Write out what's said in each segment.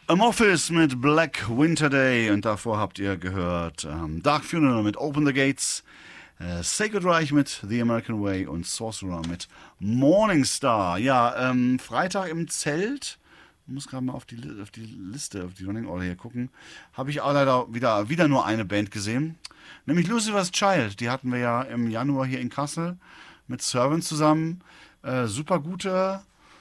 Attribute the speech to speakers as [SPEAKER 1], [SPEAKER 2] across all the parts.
[SPEAKER 1] Amorphis mit Black Winter Day und davor habt ihr gehört Dark Funeral mit Open the Gates, Sacred Reich mit The American Way und Sorcerer mit Morningstar. Ja, Freitag im Zelt, ich muss gerade mal auf die Liste, auf die Running Order hier gucken, habe ich auch leider wieder nur eine Band gesehen, nämlich Lucifer's Child. Die hatten wir ja im Januar hier in Kassel mit Servant zusammen. Super gute,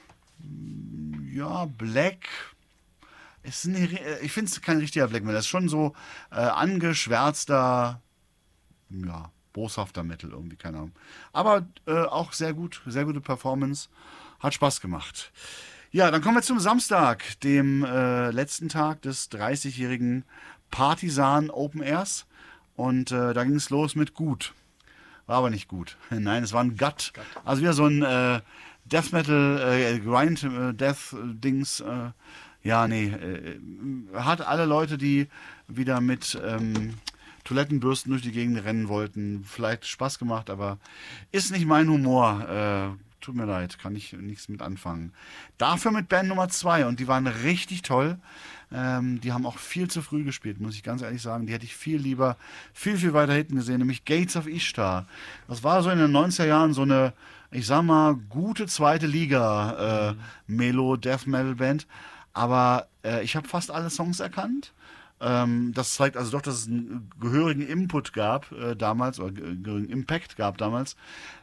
[SPEAKER 1] ja, Black. Ich finde es kein richtiger Black Metal. Das ist schon so angeschwärzter, ja, boshafter Metal irgendwie, keine Ahnung. Aber auch sehr gute Performance. Hat Spaß gemacht. Ja, dann kommen wir zum Samstag, dem letzten Tag des 30-jährigen Partisan Open Airs. Und da ging es los mit Gut. War aber nicht gut. Nein, es war ein Gut. Also wieder so ein Death Metal, Grind Death Dings. Ja, nee. Hat alle Leute, die wieder mit Toilettenbürsten durch die Gegend rennen wollten, vielleicht Spaß gemacht, aber ist nicht mein Humor. Tut mir leid, kann ich nichts mit anfangen. Dafür mit Band Nummer 2 und die waren richtig toll. Die haben auch viel zu früh gespielt, muss ich ganz ehrlich sagen. Die hätte ich viel lieber, viel weiter hinten gesehen, nämlich Gates of Ishtar. Das war so in den 90er Jahren so eine, ich sag mal, gute zweite Liga Melo Death Metal Band. Aber ich habe fast alle Songs erkannt. Das zeigt also doch, dass es einen gehörigen Input gab damals, oder gehörigen Impact gab damals.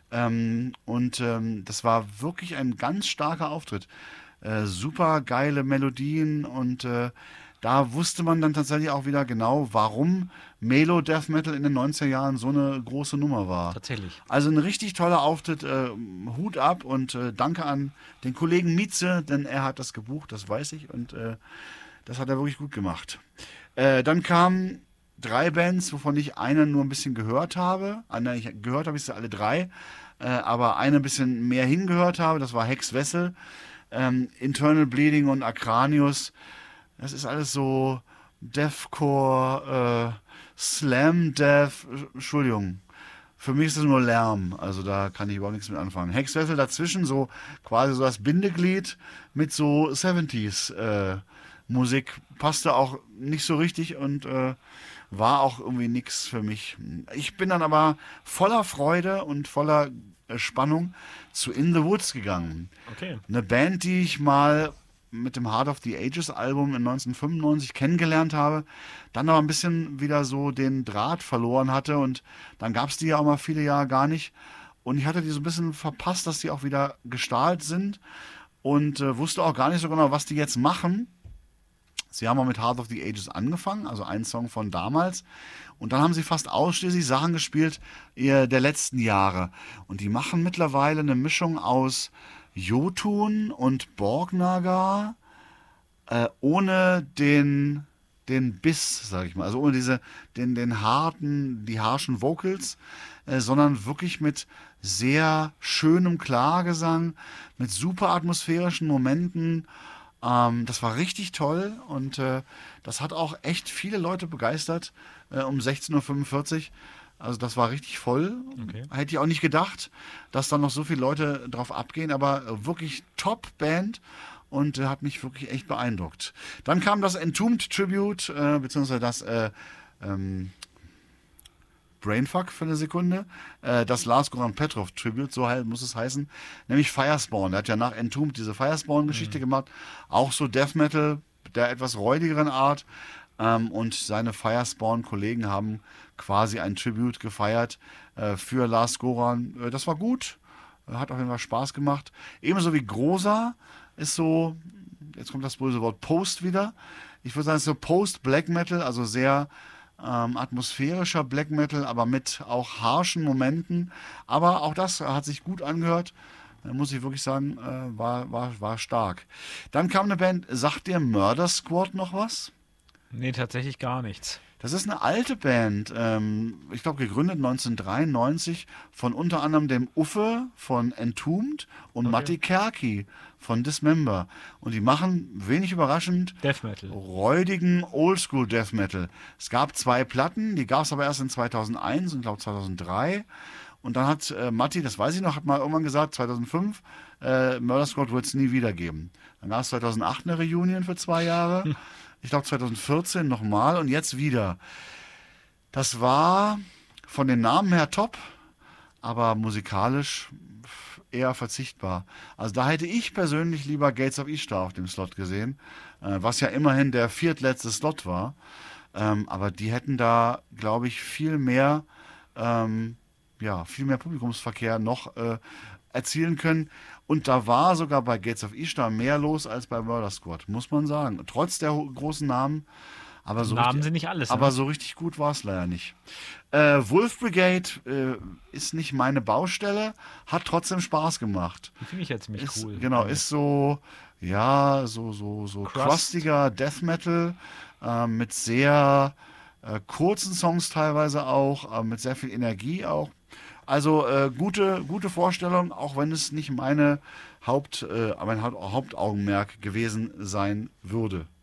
[SPEAKER 1] Das war wirklich ein ganz starker Auftritt. Super geile Melodien und da wusste man dann tatsächlich auch wieder genau, warum Melo Death Metal in den 90er Jahren so eine große Nummer war.
[SPEAKER 2] Tatsächlich.
[SPEAKER 1] Also ein richtig toller Auftritt, Hut ab und danke an den Kollegen Mietze, denn er hat das gebucht, das weiß ich und das hat er wirklich gut gemacht. Dann kamen 3 Bands, wovon ich eine nur ein bisschen gehört habe. Gehört habe ich sie alle 3, aber eine ein bisschen mehr hingehört habe, das war Hex Wessel, Internal Bleeding und Acranius. Das ist alles so Deathcore, Slam Death, Entschuldigung. Für mich ist es nur Lärm, also da kann ich überhaupt nichts mit anfangen. Hex Wessel dazwischen, so quasi so das Bindeglied mit so 70s Musik, passte auch nicht so richtig und war auch irgendwie nichts für mich. Ich bin dann aber voller Freude und voller Spannung zu In the Woods gegangen.
[SPEAKER 2] Okay.
[SPEAKER 1] Eine Band, die ich mal mit dem Heart of the Ages Album in 1995 kennengelernt habe, dann aber ein bisschen wieder so den Draht verloren hatte und dann gab es die ja auch mal viele Jahre gar nicht und ich hatte die so ein bisschen verpasst, dass die auch wieder gestartet sind und wusste auch gar nicht so genau, was die jetzt machen. Sie haben mal mit Heart of the Ages angefangen, also ein Song von damals. Und dann haben sie fast ausschließlich Sachen gespielt der letzten Jahre. Und die machen mittlerweile eine Mischung aus Jotun und Borgnagar, ohne den Biss, sag ich mal. Also ohne die harschen Vocals, sondern wirklich mit sehr schönem Klagesang, mit super atmosphärischen Momenten. Das war richtig toll und das hat auch echt viele Leute begeistert um 16:45 Uhr. Also das war richtig voll.
[SPEAKER 2] Okay.
[SPEAKER 1] Hätte ich auch nicht gedacht, dass da noch so viele Leute drauf abgehen, aber wirklich Top-Band und hat mich wirklich echt beeindruckt. Dann kam das Entombed Tribute, beziehungsweise das Brainfuck für eine Sekunde. Das Lars Goran Petrov Tribute, so muss es heißen, nämlich Firespawn. Der hat ja nach Entombed diese Firespawn-Geschichte gemacht. Auch so Death Metal der etwas räudigeren Art. Und seine Firespawn-Kollegen haben quasi ein Tribute gefeiert für Lars Goran. Das war gut. Hat auf jeden Fall Spaß gemacht. Ebenso wie Groza ist so, jetzt kommt das böse Wort Post wieder. Ich würde sagen, es ist so Post-Black Metal, also sehr atmosphärischer Black Metal, aber mit auch harschen Momenten. Aber auch das hat sich gut angehört. Muss ich wirklich sagen, war stark. Dann kam eine Band, sagt dir Murder Squad noch was?
[SPEAKER 2] Nee, tatsächlich gar nichts.
[SPEAKER 1] Das ist eine alte Band, ich glaube gegründet 1993 von unter anderem dem Uffe von Entombed und Matti Kärki von Dismember. Und die machen, wenig überraschend,
[SPEAKER 2] Death Metal.
[SPEAKER 1] räudigen Oldschool Death Metal. Es gab 2 Platten, die gab es aber erst in 2001 und glaube 2003. Und dann hat Matti, das weiß ich noch, hat mal irgendwann gesagt, 2005, Murder Squad wird es nie wieder geben. Dann gab es 2008 eine Reunion für 2 Jahre. Ich glaube 2014 nochmal und jetzt wieder. Das war von den Namen her top, aber musikalisch eher verzichtbar. Also da hätte ich persönlich lieber Gates of Ishtar auf dem Slot gesehen, was ja immerhin der viertletzte Slot war. Aber die hätten da, glaube ich, viel mehr Publikumsverkehr noch erzielen können. Und da war sogar bei Gates of Ishtar mehr los als bei Murder Squad, muss man sagen. Trotz der großen Namen. Aber so
[SPEAKER 2] Namen
[SPEAKER 1] richtig,
[SPEAKER 2] sind nicht alles.
[SPEAKER 1] aber
[SPEAKER 2] Ne?
[SPEAKER 1] so richtig gut war es leider nicht. Wolf Brigade ist nicht meine Baustelle, hat trotzdem Spaß gemacht.
[SPEAKER 2] Die finde ich ja ziemlich
[SPEAKER 1] Ist,
[SPEAKER 2] cool.
[SPEAKER 1] genau, ist so, ja, so crustiger Death Metal mit sehr kurzen Songs teilweise auch, mit sehr viel Energie auch. Also gute Vorstellung, auch wenn es nicht mein Hauptaugenmerk gewesen sein würde.